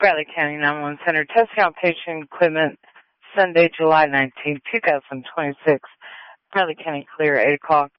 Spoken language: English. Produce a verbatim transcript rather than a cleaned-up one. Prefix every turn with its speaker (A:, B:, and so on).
A: Bradley County nine one one Center, testing on patient equipment, Sunday, July nineteenth, two thousand twenty-six. Bradley County clear, eight o'clock.